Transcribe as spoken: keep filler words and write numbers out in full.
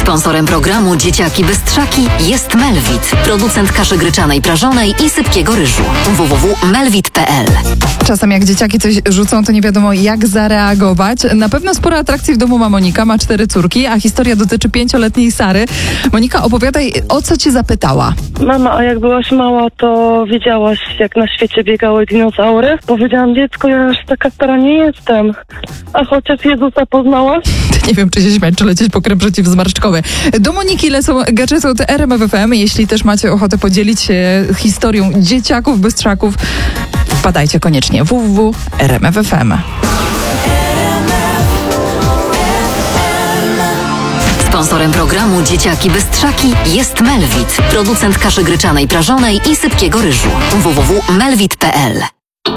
Sponsorem programu Dzieciaki Bystrzaki jest Melvit, producent kaszy gryczanej prażonej i sypkiego ryżu. w w w kropka melvit kropka p l. Czasem jak dzieciaki coś rzucą, to nie wiadomo jak zareagować. Na pewno sporo atrakcji w domu ma Monika, ma cztery córki, a historia dotyczy pięcioletniej Sary. Monika, opowiadaj, o co cię zapytała? Mama, a jak byłaś mała, to wiedziałaś, jak na świecie biegały dinozaury? Powiedziałam, dziecko, ja już taka stara nie jestem. A chociaż Jezusa poznałaś? Nie wiem, czy się śmiać, czy lecieć po krem przeciwzmarszczkowy. Do Moniki lecą gadżety od R M F F M. Jeśli też macie ochotę podzielić się historią dzieciaków, bystrzaków, wpadajcie koniecznie w w w kropka r m f f m. Sponsorem programu Dzieciaki Bystrzaki jest Melvit, producent kaszy gryczanej prażonej i sypkiego ryżu. w w w kropka melvit kropka p l.